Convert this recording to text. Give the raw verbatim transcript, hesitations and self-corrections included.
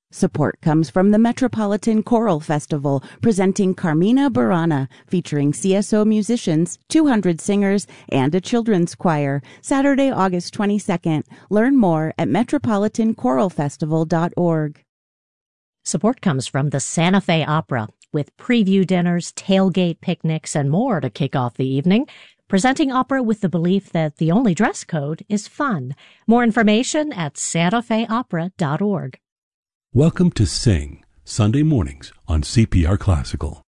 Support comes from the Metropolitan Choral Festival, presenting Carmina Burana, featuring C S O musicians, two hundred singers, and a children's choir, Saturday, August twenty-second. Learn more at metropolitan choral festival dot org. Support comes from the Santa Fe Opera, with preview dinners, tailgate picnics, and more to kick off the evening. Presenting opera with the belief that the only dress code is fun. More information at santa fe opera dot org. Welcome to Sing, Sunday mornings on C P R Classical.